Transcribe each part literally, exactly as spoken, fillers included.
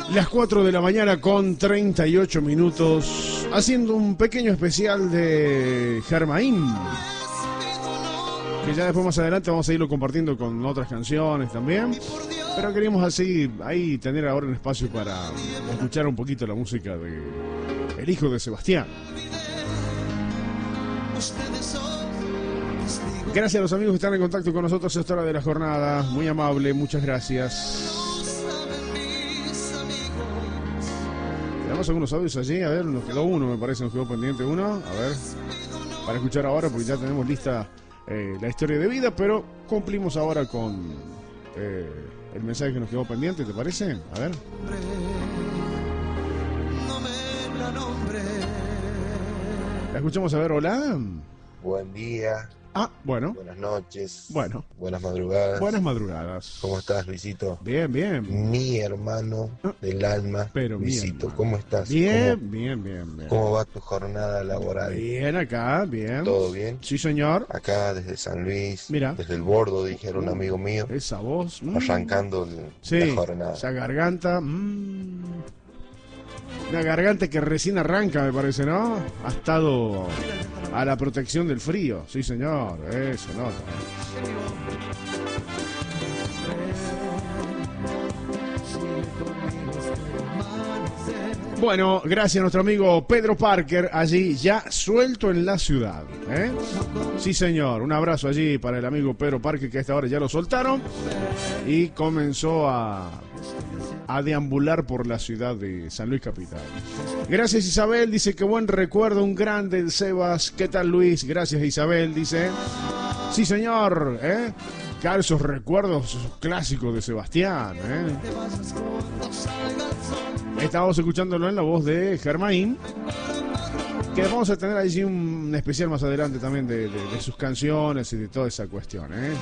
Las cuatro de la mañana con treinta y ocho minutos, haciendo un pequeño especial de Germain, que ya después más adelante vamos a irlo compartiendo con otras canciones también, pero queríamos así ahí tener ahora un espacio para escuchar un poquito la música de El hijo de Sebastián. Gracias a los amigos que están en contacto con nosotros a esta hora de la jornada, muy amable, muchas gracias. Tenemos algunos audios allí, a ver, nos quedó uno, me parece, nos quedó pendiente uno, a ver, para escuchar ahora, porque ya tenemos lista eh, la historia de vida, pero cumplimos ahora con eh, el mensaje que nos quedó pendiente, ¿te parece? A ver. La escuchamos, a ver, hola. Buen día. Ah, bueno. Buenas noches. Bueno. Buenas madrugadas. Buenas madrugadas. ¿Cómo estás, Luisito? Bien, bien. Mi hermano del alma, Pero Luisito, bien, ¿cómo estás? Bien, ¿Cómo, bien, bien, bien. ¿Cómo va tu jornada laboral? Bien, acá, bien. ¿Todo bien? Sí, señor. Acá desde San Luis, Mira. desde el Bordo, dijeron un amigo mío. Esa voz. Mm. Arrancando el, sí, la jornada. Esa garganta. Mm. Una garganta que recién arranca, me parece, ¿no? Ha estado a la protección del frío. Sí, señor. Eso, nota. Bueno, gracias a nuestro amigo Pedro Parker, allí ya suelto en la ciudad, ¿eh? Sí, señor, un abrazo allí para el amigo Pedro Parker, que a esta hora ya lo soltaron y comenzó a, a deambular por la ciudad de San Luis Capital. Gracias, Isabel, dice que buen recuerdo, un grande el Sebas. ¿Qué tal, Luis? Gracias, Isabel, dice. Sí, señor, ¿eh? Claro, esos recuerdos esos clásicos de Sebastián, ¿eh? Estábamos escuchándolo en la voz de Germain, que vamos a tener allí un especial más adelante también de, de, de sus canciones y de toda esa cuestión, ¿eh?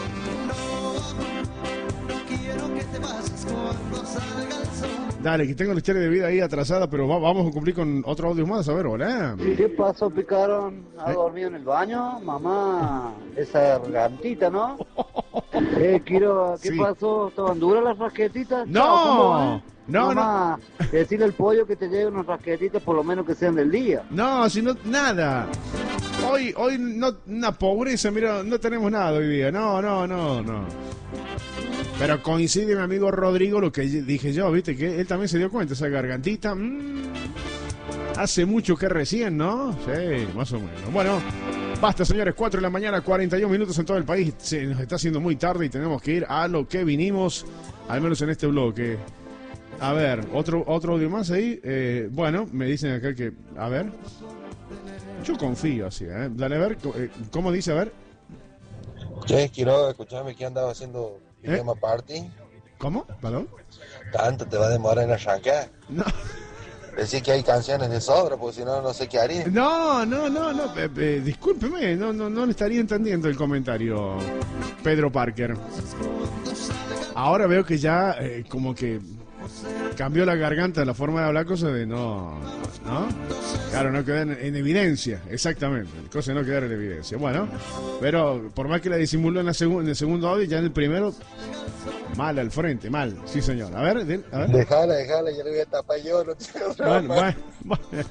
Dale, que tengo la historia de vida ahí atrasada, pero va, vamos a cumplir con otro audio más, a ver, hola. ¿Qué pasó, Picaron? ¿Ha ¿Eh? dormido en el baño? Mamá, esa gargantita, ¿no? Eh, Quiroga, ¿qué Sí. pasó? ¿Estaban duras las rasquetitas? No, Chao, ¿cómo va? no, Mamá, decirle al pollo que te lleve unas rasquetitas por lo menos que sean del día. No, si no, nada. Hoy, hoy no, una pobreza, mira, no tenemos nada hoy día. No, no, no, no. Pero coincide mi amigo Rodrigo lo que dije yo, viste, que él también se dio cuenta, esa gargantita. Mmm, hace mucho que recién, ¿no? Sí, más o menos. Bueno, basta, señores, cuatro de la mañana, cuarenta y un minutos en todo el país. Se nos está haciendo muy tarde y tenemos que ir a lo que vinimos, al menos en este bloque. A ver, otro otro audio más ahí. Eh, bueno, me dicen acá que... A ver. Yo confío así, ¿eh? Dale, a ver, eh, ¿cómo dice? A ver. Che, Quiroga, escuchame, ¿qué andaba haciendo pijama ¿Eh? party? ¿Cómo? ¿Perdón? ¿Tanto te va a demorar en arrancar? No, Decir que hay canciones de sobra, porque si no, no sé qué haría. no, no, no, no eh, eh, discúlpeme, no, no, no le estaría entendiendo el comentario, Pedro Parker. Ahora veo que ya eh, como que cambió la garganta, la forma de hablar, cosa de no, ¿no? Claro, no quedar en, en evidencia, exactamente, cosa de no quedar en evidencia. Bueno, pero por más que la disimuló en, la segu- en el segundo audio, ya en el primero, mal al frente, mal, sí señor. A ver, de, a ver. Dejala, dejala, ya le voy a tapar yo, no tengo Bueno, drama. bueno, bueno.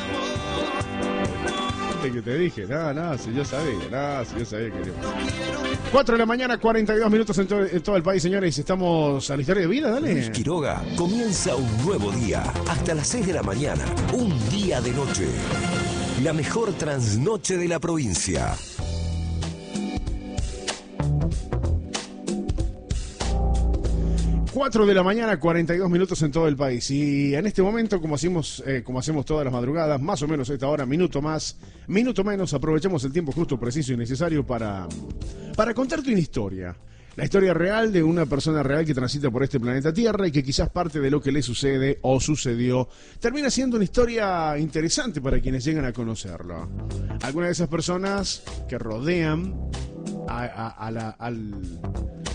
Que te dije, no, no, si yo sabía, no, si yo sabía que... cuatro de la mañana, cuarenta y dos minutos en todo, en todo el país, señores, estamos a la historia de vida, dale. Luis Quiroga comienza un nuevo día hasta las seis de la mañana, un día de noche, la mejor trasnoche de la provincia. cuatro de la mañana, cuarenta y dos minutos en todo el país. Y en este momento, como hacemos, eh, como hacemos todas las madrugadas, más o menos a esta hora, minuto más, minuto menos, aprovechamos el tiempo justo, preciso y necesario para, para contarte una historia. La historia real de una persona real que transita por este planeta Tierra y que quizás parte de lo que le sucede o sucedió termina siendo una historia interesante para quienes llegan a conocerlo. Algunas de esas personas que rodean a, a, a la, al...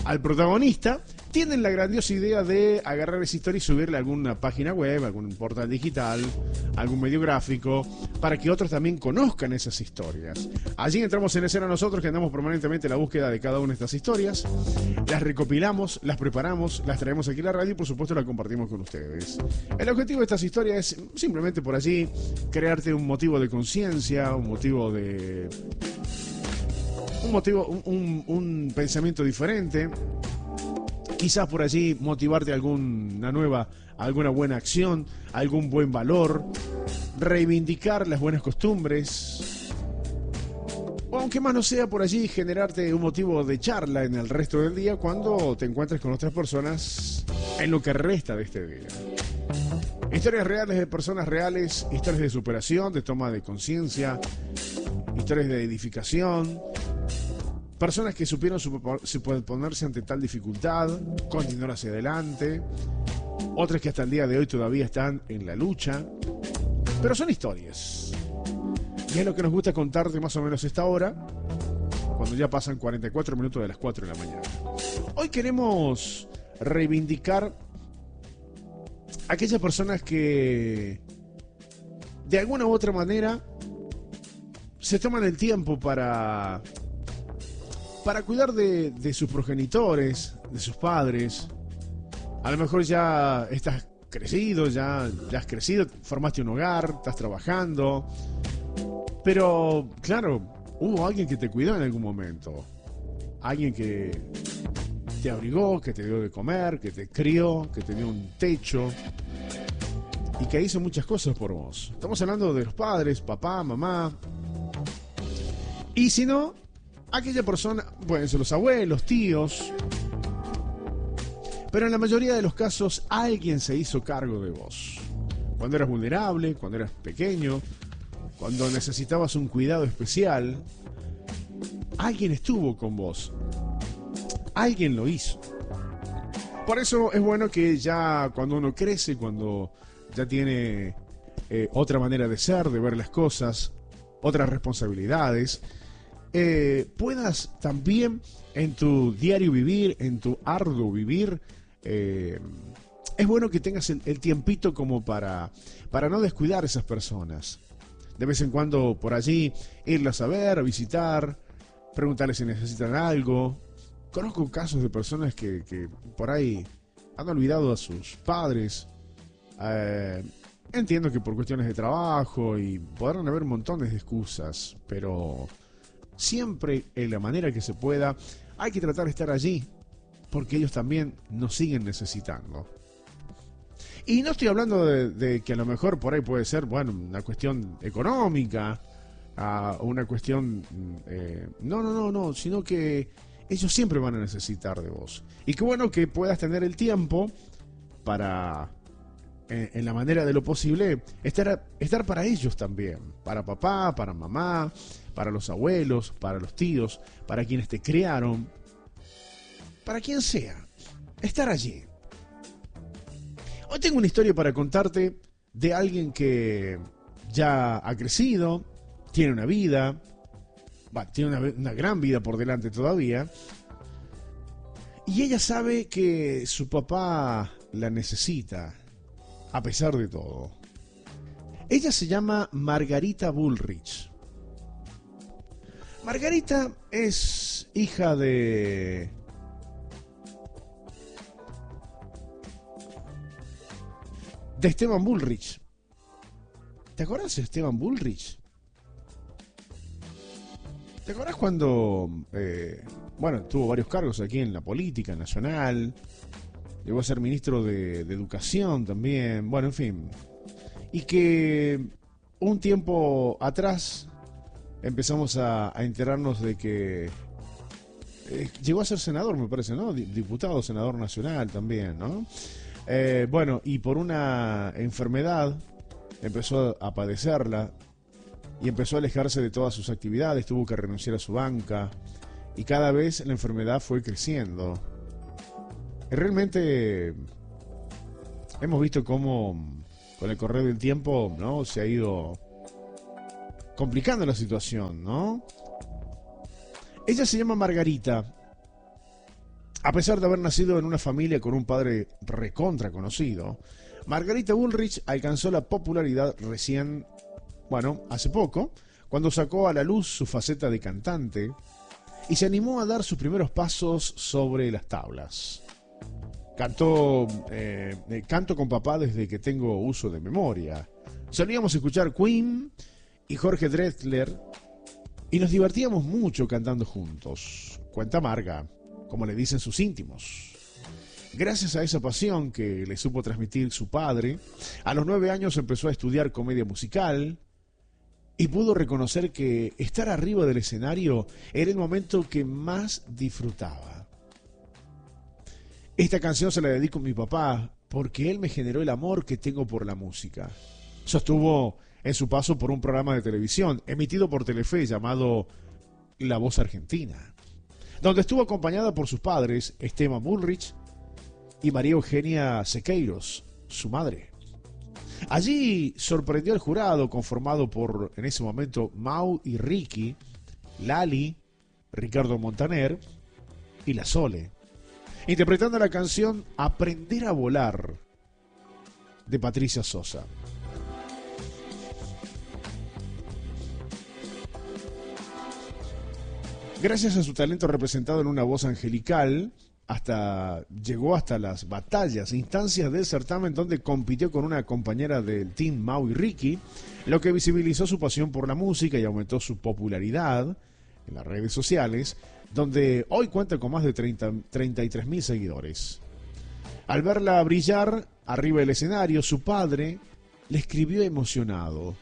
al protagonista, tienen la grandiosa idea de agarrar esa historia y subirla a alguna página web, algún portal digital, algún medio gráfico, para que otros también conozcan esas historias. Allí entramos en escena nosotros, que andamos permanentemente en la búsqueda de cada una de estas historias, las recopilamos, las preparamos, las traemos aquí a la radio y por supuesto las compartimos con ustedes. El objetivo de estas historias es simplemente por allí crearte un motivo de conciencia, un motivo de... un motivo, un, un, un pensamiento diferente. Quizás por allí motivarte a alguna nueva, alguna buena acción, algún buen valor, reivindicar las buenas costumbres, o aunque más no sea por allí generarte un motivo de charla en el resto del día cuando te encuentres con otras personas en lo que resta de este día. Historias reales de personas reales, historias de superación, de toma de conciencia, historias de edificación. Personas que supieron ponerse ante tal dificultad, continuar hacia adelante. Otras que hasta el día de hoy todavía están en la lucha. Pero son historias. Y es lo que nos gusta contarte más o menos a esta hora, cuando ya pasan cuarenta y cuatro minutos de las cuatro de la mañana. Hoy queremos reivindicar aquellas personas que de alguna u otra manera se toman el tiempo para... para cuidar de, de sus progenitores, de sus padres. A lo mejor ya estás crecido, ya, ya has crecido, formaste un hogar, estás trabajando. Pero, claro, hubo alguien que te cuidó en algún momento. Alguien que te abrigó, que te dio de comer, que te crió, que te dio un techo. Y que hizo muchas cosas por vos. Estamos hablando de los padres, papá, mamá. Y si no... aquella persona, pueden ser los abuelos, tíos, pero en la mayoría de los casos alguien se hizo cargo de vos. Cuando eras vulnerable, cuando eras pequeño, cuando necesitabas un cuidado especial, alguien estuvo con vos. Alguien lo hizo. Por eso es bueno que ya cuando uno crece, cuando ya tiene eh, otra manera de ser, de ver las cosas, otras responsabilidades, Eh, puedas también en tu diario vivir, en tu arduo vivir, eh, es bueno que tengas el, el tiempito como para, para no descuidar a esas personas. De vez en cuando por allí irlas a ver, a visitar, preguntarles si necesitan algo. Conozco casos de personas que, que por ahí han olvidado a sus padres. Eh, entiendo que por cuestiones de trabajo y podrán haber montones de excusas, pero... siempre en la manera que se pueda hay que tratar de estar allí, porque ellos también nos siguen necesitando. Y no estoy hablando de, de que a lo mejor por ahí puede ser, bueno, una cuestión económica, uh, una cuestión eh, no, no, no, no, sino que ellos siempre van a necesitar de vos. Y qué bueno que puedas tener el tiempo para, eh, en la manera de lo posible, estar, estar para ellos también, para papá, para mamá, para los abuelos, para los tíos, para quienes te criaron, para quien sea, estar allí. Hoy tengo una historia para contarte de alguien que ya ha crecido, tiene una vida, bah, tiene una, una gran vida por delante todavía, y ella sabe que su papá la necesita, a pesar de todo. Ella se llama Margarita Bullrich. Margarita es hija de... de Esteban Bullrich. ¿Te acuerdas de Esteban Bullrich? ¿Te acuerdas cuando... Eh, bueno, tuvo varios cargos aquí en la política nacional? Llegó a ser ministro de, de Educación también. Bueno, en fin. Y que un tiempo atrás... empezamos a, a enterarnos de que eh, llegó a ser senador, me parece, ¿no? Diputado, senador nacional también, ¿no? Eh, bueno, y por una enfermedad empezó a padecerla y empezó a alejarse de todas sus actividades, tuvo que renunciar a su banca y cada vez la enfermedad fue creciendo. Y realmente hemos visto cómo con el correr del tiempo, ¿no?, se ha ido complicando la situación, ¿no? Ella se llama Margarita. A pesar de haber nacido en una familia con un padre recontra conocido, Margarita Bullrich alcanzó la popularidad recién, bueno, hace poco, cuando sacó a la luz su faceta de cantante y se animó a dar sus primeros pasos sobre las tablas. Cantó, eh, canto con papá desde que tengo uso de memoria. Solíamos escuchar Queen y Jorge Drexler y nos divertíamos mucho cantando juntos. Cuenta Marga, como le dicen sus íntimos. Gracias a esa pasión que le supo transmitir su padre, a los nueve años empezó a estudiar comedia musical y pudo reconocer que estar arriba del escenario era el momento que más disfrutaba. Esta canción se la dedico a mi papá porque él me generó el amor que tengo por la música. Sostuvo en su paso por un programa de televisión emitido por Telefe llamado La Voz Argentina, donde estuvo acompañada por sus padres Esteban Bullrich y María Eugenia Sequeiros, su madre. Allí sorprendió al jurado conformado por, en ese momento, Mau y Ricky, Lali, Ricardo Montaner y La Sole, interpretando la canción Aprender a Volar de Patricia Sosa. Gracias a su talento representado en una voz angelical, hasta llegó hasta las batallas, instancias del certamen donde compitió con una compañera del team Mau y Ricky, lo que visibilizó su pasión por la música y aumentó su popularidad en las redes sociales, donde hoy cuenta con más de treinta, treinta y tres mil seguidores. Al verla brillar arriba del escenario, su padre le escribió emocionado.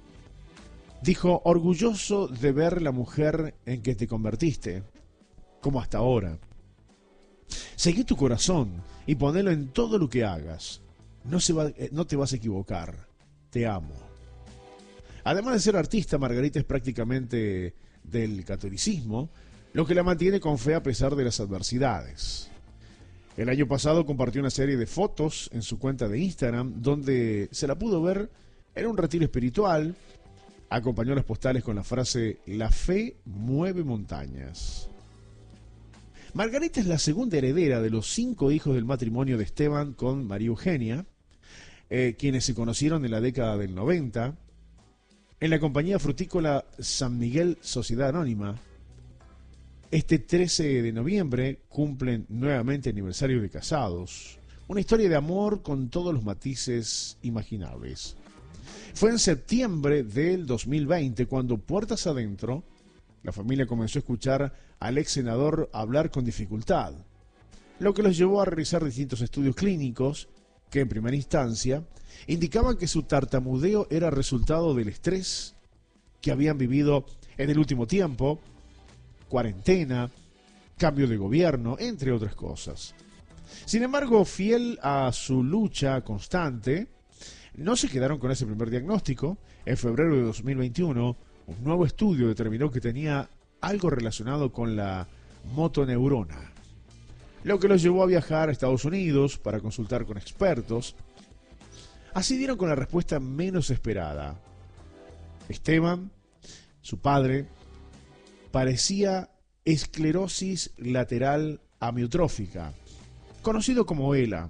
Dijo, orgulloso de ver la mujer en que te convertiste, como hasta ahora. Seguí tu corazón y ponelo en todo lo que hagas. No, se va, no te vas a equivocar. Te amo. Además de ser artista, Margarita es prácticamente del catolicismo, lo que la mantiene con fe a pesar de las adversidades. El año pasado compartió una serie de fotos en su cuenta de Instagram donde se la pudo ver en un retiro espiritual. Acompañó las postales con la frase «La fe mueve montañas». Margarita es la segunda heredera de los cinco hijos del matrimonio de Esteban con María Eugenia, eh, quienes se conocieron en la década del noventa, en la compañía frutícola San Miguel Sociedad Anónima. Este trece de noviembre cumplen nuevamente aniversario de casados, una historia de amor con todos los matices imaginables. Fue en septiembre del dos mil veinte cuando, puertas adentro, la familia comenzó a escuchar al ex senador hablar con dificultad, lo que los llevó a realizar distintos estudios clínicos que, en primera instancia, indicaban que su tartamudeo era resultado del estrés que habían vivido en el último tiempo, cuarentena, cambio de gobierno, entre otras cosas. Sin embargo, fiel a su lucha constante, no se quedaron con ese primer diagnóstico. En febrero de dos mil veintiuno, un nuevo estudio determinó que tenía algo relacionado con la motoneurona, lo que los llevó a viajar a Estados Unidos para consultar con expertos. Así dieron con la respuesta menos esperada. Esteban, su padre, padecía esclerosis lateral amiotrófica, conocido como E L A,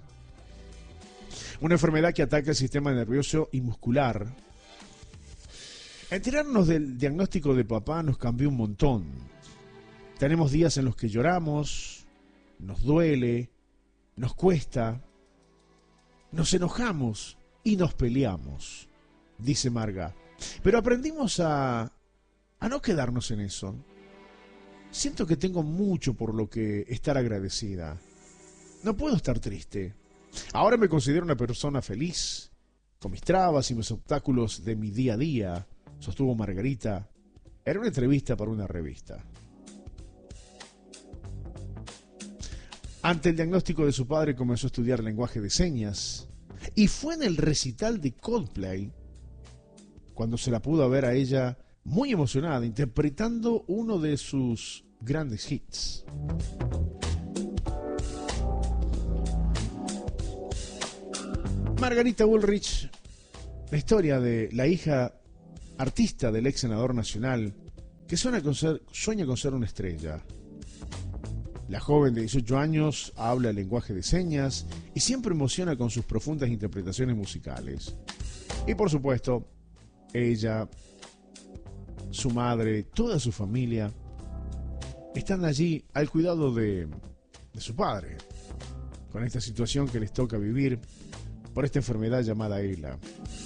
una enfermedad que ataca el sistema nervioso y muscular. Enterarnos del diagnóstico de papá nos cambió un montón. Tenemos días en los que lloramos, nos duele, nos cuesta, nos enojamos y nos peleamos, dice Marga. Pero aprendimos a, a no quedarnos en eso. Siento que tengo mucho por lo que estar agradecida. No puedo estar triste. Ahora me considero una persona feliz, con mis trabas y mis obstáculos de mi día a día, sostuvo Margarita en una entrevista para una revista. Ante el diagnóstico de su padre comenzó a estudiar lenguaje de señas y fue en el recital de Coldplay cuando se la pudo ver a ella muy emocionada interpretando uno de sus grandes hits. Margarita Bullrich, la historia de la hija artista del ex senador nacional que sueña con ser, sueña con ser una estrella. La joven de dieciocho años habla el lenguaje de señas y siempre emociona con sus profundas interpretaciones musicales. Y por supuesto, ella, su madre, toda su familia están allí al cuidado de, de su padre, con esta situación que les toca vivir por esta enfermedad llamada ELA.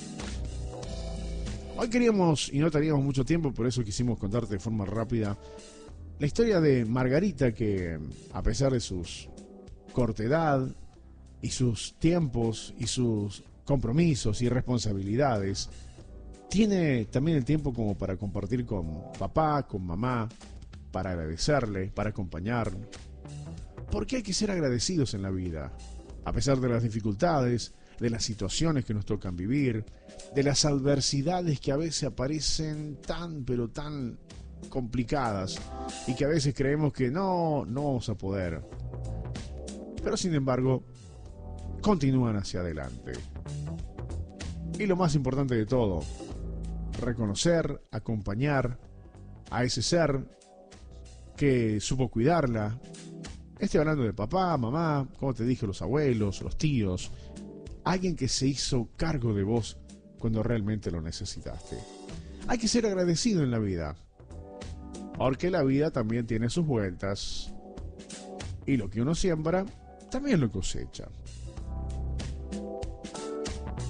Hoy queríamos, y no teníamos mucho tiempo, por eso quisimos contarte de forma rápida la historia de Margarita, que a pesar de sus corta edad y sus tiempos y sus compromisos y responsabilidades, tiene también el tiempo como para compartir con papá, con mamá, para agradecerle, para acompañar. Porque hay que ser agradecidos en la vida, a pesar de las dificultades, de las situaciones que nos tocan vivir, de las adversidades que a veces aparecen tan, pero tan complicadas y que a veces creemos que no, no vamos a poder. Pero sin embargo, continúan hacia adelante. Y lo más importante de todo, reconocer, acompañar a ese ser que supo cuidarla. Estoy hablando de papá, mamá, como te dije, los abuelos, los tíos, alguien que se hizo cargo de vos cuando realmente lo necesitaste. Hay que ser agradecido en la vida, porque la vida también tiene sus vueltas y lo que uno siembra también lo cosecha.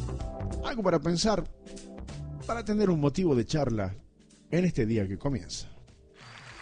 Algo para pensar, para tener un motivo de charla en este día que comienza.